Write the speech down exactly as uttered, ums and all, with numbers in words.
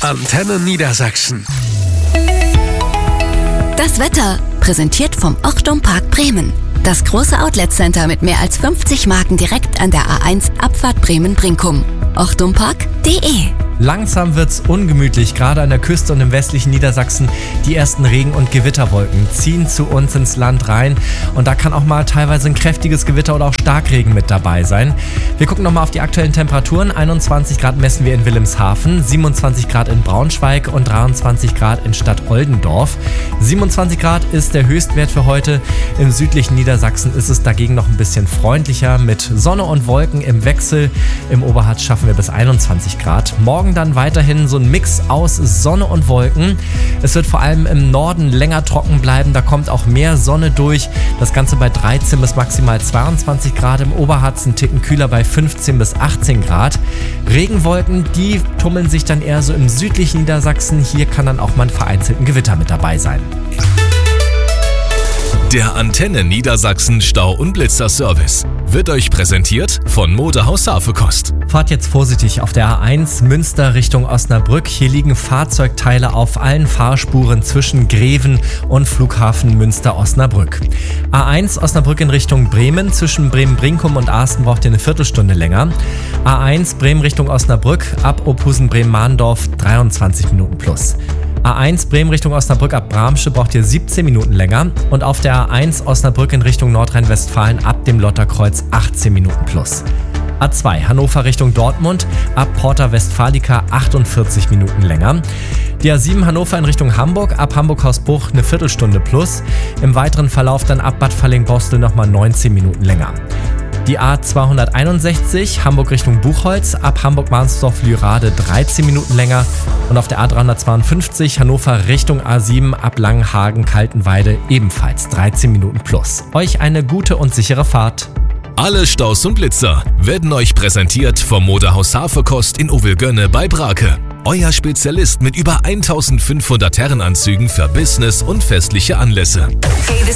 Antenne Niedersachsen. Das Wetter, präsentiert vom Ochtum Park Bremen. Das große Outlet-Center mit mehr als fünfzig Marken direkt an der A eins Abfahrt Bremen-Brinkum. ochtumpark punkt de. Langsam wird's ungemütlich, gerade an der Küste und im westlichen Niedersachsen. Die ersten Regen- und Gewitterwolken ziehen zu uns ins Land rein und da kann auch mal teilweise ein kräftiges Gewitter oder auch Starkregen mit dabei sein. Wir gucken nochmal auf die aktuellen Temperaturen. einundzwanzig Grad messen wir in Wilhelmshaven, siebenundzwanzig Grad in Braunschweig und dreiundzwanzig Grad in Stadt Oldendorf. siebenundzwanzig Grad ist der Höchstwert für heute. Im südlichen Niedersachsen ist es dagegen noch ein bisschen freundlicher mit Sonne und Wolken im Wechsel. Im Oberharz schaffen wir bis einundzwanzig Grad. Morgen dann weiterhin so ein Mix aus Sonne und Wolken. Es wird vor allem im Norden länger trocken bleiben, da kommt auch mehr Sonne durch. Das Ganze bei dreizehn bis maximal zweiundzwanzig Grad, im Oberharz ein Ticken kühler bei fünfzehn bis achtzehn Grad. Regenwolken, die tummeln sich dann eher so im südlichen Niedersachsen. Hier kann dann auch mal ein vereinzelten Gewitter mit dabei sein. Der Antenne Niedersachsen Stau- und Blitzer-Service wird euch präsentiert von Modehaus Safekost. Fahrt jetzt vorsichtig auf der A eins Münster Richtung Osnabrück. Hier liegen Fahrzeugteile auf allen Fahrspuren zwischen Greven und Flughafen Münster-Osnabrück. A eins Osnabrück in Richtung Bremen. Zwischen Bremen-Brinkum und Asten braucht ihr eine Viertelstunde länger. A eins Bremen Richtung Osnabrück ab Ophusen-Bremen-Mahndorf dreiundzwanzig Minuten plus. A eins Bremen Richtung Osnabrück ab Bramsche braucht ihr siebzehn Minuten länger und auf der A eins Osnabrück in Richtung Nordrhein-Westfalen ab dem Lotterkreuz achtzehn Minuten plus. A zwei Hannover Richtung Dortmund ab Porta Westfalica achtundvierzig Minuten länger. Die A sieben Hannover in Richtung Hamburg ab Hamburg-Hausbruch eine Viertelstunde plus. Im weiteren Verlauf dann ab Bad Falling-Bostel nochmal neunzehn Minuten länger. Die A zweihunderteinundsechzig Hamburg Richtung Buchholz ab Hamburg-Mahnsdorf-Lürade dreizehn Minuten länger und auf der A dreihundertzweiundfünfzig Hannover Richtung A sieben ab Langenhagen-Kaltenweide ebenfalls dreizehn Minuten plus. Euch eine gute und sichere Fahrt. Alle Staus und Blitzer werden euch präsentiert vom Modehaus Safekost in Ovelgönne bei Brake. Euer Spezialist mit über eintausendfünfhundert Herrenanzügen für Business und festliche Anlässe.